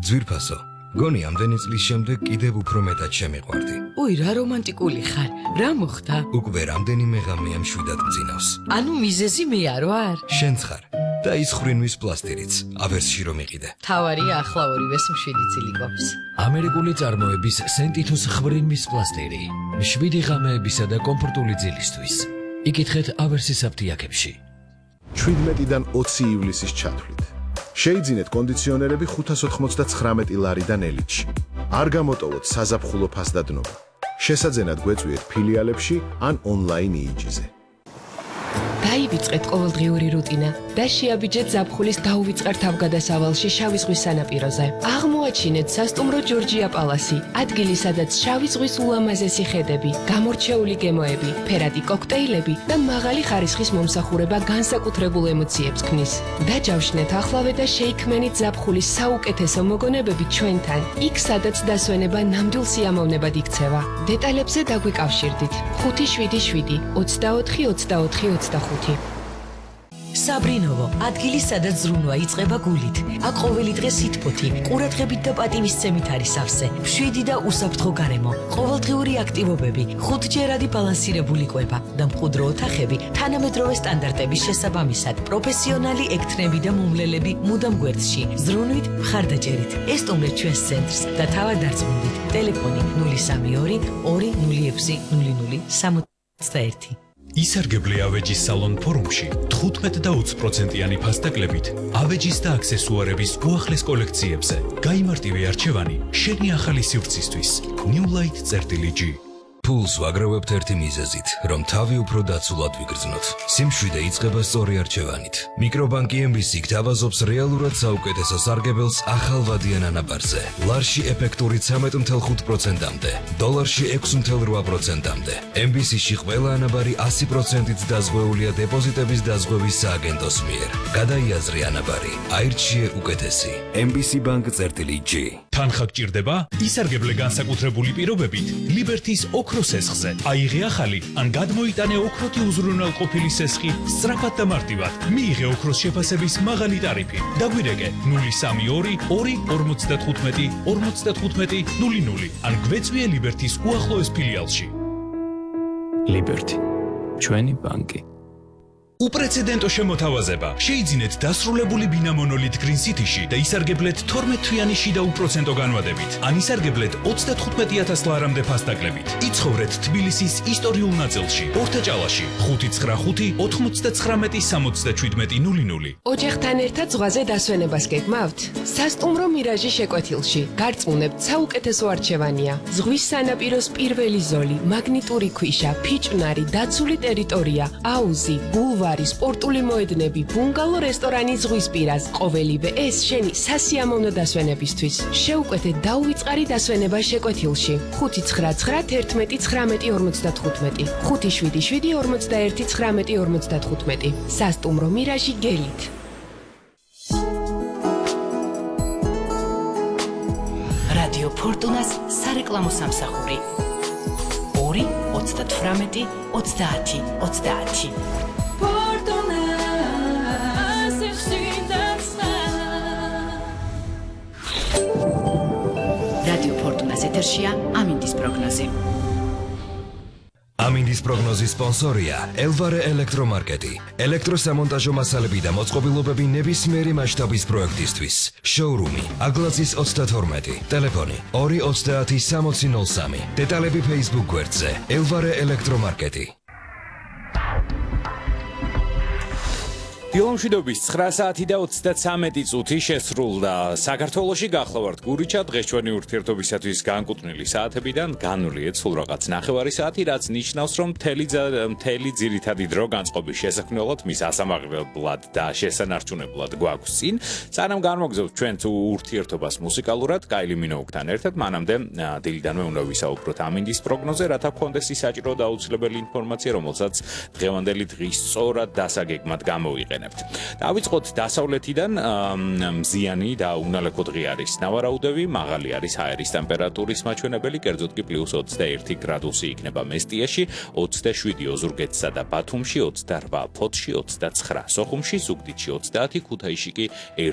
ძვირფასო. გონი ამდენი წლის შემდეგ კიდევ უფრო მეტად შემიყვარდი. ოი, რა რომანტიკული ხარ. რა მოხდა? უკვე რამდენიმე ღამეა მშვიდად მძინავს. ანუ მიზეზი მე არ ვარ? შენც ხარ. და ის ხრინვის პლასტირიც, ავერსში რომ იყიდე. თავარია ახლა ორივეს მშვიდი წილი ყოფს. ამერიკული წარმოების სენტითუს ხრინვის პლასტირი. 7 ღამეებისა და კომფორტული ძილისთვის. იკითხეთ ავერსის აფთიაქებში. 17-დან 20 ივლისის ჩათვლით. შეიძინეთ კონდიციონერები 599 ლარიდან ელიტში. არ გამოტოვოთ საზაფხულო ფასდადნობა. შესაძენად გვეწვიეთ ფილიალებში ან ონლაინ იიჯზე. დაივიწყეთ ყოველდღიური რუტინა და შეაბიჯეთ ზაფხულის დაუვიწყარ თავგადასავალში შავი ზღვის სანაპიროზე. აღმოაჩინეთ სასტუმრო ჯორჯია პალასი, ადგილი სადაც შავი ზღვის ულამაზესი ხედები, გამორჩეული გემოები, ფერადი კოქტეილები და მაღალი ხარისხის მომსახურება განსაკუთრებულ ემოციებს ქმნის. დაჯავშნეთ ახლავე და შეიქმენით ზაფხულის საუკეთესო მოგონებები ჩვენთან, იქ სადაც დასვენება ნამდვილ სიამოვნებად იქცევა. დეტალებზე დაგვიკავშირდით 577 24 24 25. საბრინოვო, ადგილი სადაც ზრუნვა იწყება გულით. აქ ყოველი დღე სითბოთი, ყურადღებით და პატივისცემით არის სავსე. მშვიდი და უსაფრთხო გარემო, ყოველდღიური აქტივობები, 5ჯერადი ბალანსირებული კვება და მყუდრო ოთახები თანამედროვე სტანდარტების შესაბამისად. პროფესიონალი ექთნები და მომლელები მუდამ გვერდში. ზრუნვით, მხარდაჭერით. ესტუმრეთ ჩვენს ცენტრს და თავად დარწმუნდით. ტელეფონი 032 206 0061. ისარგებლე ავეჯის სალონ ფორუმში 15 და 20%-იანი ფასდაკლებით ავეჯის და აქსესუარების უახლეს კოლექციებზე. გაიმარტივე არჩევანი შენი ახალი სივრცისთვის. newlight.g ფულს ვაგროვებთ ერთი მიზეზით, რომ თავი უფრო დაცულად ვიგრძნოთ. სიმშვიდე იწყება სწორი არჩევანით. მიკრობანკი MBC გთავაზობს რეალურად საუკეთესო სარგებელს ახალვადიან ანაბარზე. ლარში ეფექტური 13.5%-მდე, დოლარში 6.8%-მდე. MBC-ში ყველა ანაბარი 100%-ით დაზღვეულია დეპოზიტების დაზღვევის სააგენტოს მიერ. გადაიაზრე ანაბარი, აირჩიე უკეთესი. MBC-bank.g თანხა გჭირდება? ისარგებლე განსაკუთრებული პირობებით Liberty-ს ოქროს სესხზე. აიღე ახალი ან გადმოიტანე ოქროთი უზრუნველყოფილი სესხი სწრაფად და მარტივად. მიიღე ოქროს შეფასების მაღალი ტარიფი. დაგვირეკე 032 255 55 00 ან გვეწვიე Liberty-ს უახლოეს ფილიალში. Liberty, ჩვენი ბანკი. უპრეცედენტო შემოთავაზება. შეიძინეთ დასრულებული ბინა მონოლით Green City-ში და ისარგებლეთ 12 თვიანი შიდა უპროცენტო განვადებით. ან ისარგებლეთ 35,000 ლარამდე ფასდაკლებით. იცხოვრეთ თბილისის ისტორიულ ნაწილში, ორთაჭალაში, 595 99 67 00. ოჯახთან ერთად ზღვაზე დასვენებას გეგმავთ? სასტუმრო მირაჟი შეკვეთილში. გარწმუნებთ, საუკეთესო არჩევანია. ზღვის სანაპიროს პირველი ზოლი, მაგნიტური ქვიშა, ფიჭვნარი, დაცული ტერიტორია, აუზი, ბულვარი, სპორტული მოედნები, ბუნგალო რესტორანი ზღვისპირას. ყოველივე ეს შენი სასიამოვნო დასვენებისთვის. შეუკვეთეთ დაუვიწყარი დასვენება შეკვეთილში. 599 11 19 577 41 19 95. სასტუმრო მირაჟი გელით. რადიო ფორტუნას სარეკლამო სამსახური 2 38 30 30. რადიო ფორტუნას ეთერშია ამინდის პროგნოზი. ამინდის პროგნოზის სპონსორია ელვარე ელექტრომარკეტი. ელექტროსამონტაჟო მასალები და მოწყობილობები ნებისმიერი მასშტაბის პროექტისთვის. შოურუმი აგლაძის 32, ტელეფონი 230 6003. დეტალები Facebook გვერდზე ელვარე ელექტრომარკეტი. დილომშვიდობის 9 საათი და 33 წუთი შესრულდა. საქართველოში გახლავართ გურიჩა, დღეს ჩვენი ურთიერთობისათვის განკუთვნილი საათებიდან განვლიეთ სულ რაღაც ნახევარი საათი, რაც ნიშნავს, რომ მთელი ძირითადი დრო განწყობის შესაქმნელად მის ასამაღლებლად და შესანარჩუნებლად გვაქვს წინ. სანამ განმოგზავნებთ ჩვენ ურთიერთობას მუსიკალურად, კაილი მინოუგთან ერთად, მანამდე დილიდანვე უნდა ვისაუბროთ ამინდის პროგნოზზე, რათა გქონდეს ის საჭირო და აუცილებელი ინფორმაცია, რომელსაც დღევანდელი დღის სწორად დასაგეგმად გამოვიყენებთ. დავიწყოთ დასავლეთიდან. მზიანი და უნალექო დღე არის. ნავარაუდევი, მაღალი არის ჰაერის ტემპერატურის მაჩვენებელი, კერძოდ კი +21 გრადუსი იქნება მესტიაში, 27 ოზურგეთსა და ბათუმში, 28 ფოთში, 29 სოხუმში, ზუგდიდში 30, ქუთაისში კი